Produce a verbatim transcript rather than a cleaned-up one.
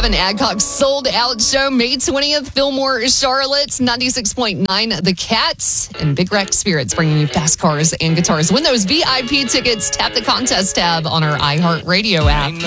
Kevin Adcock Sold Out Show, May twentieth, Fillmore, Charlotte, ninety-six point nine The Cats, and Big Wreck Spirits bringing you fast cars and guitars. Win those V I P tickets. Tap the contest tab on our iHeartRadio app.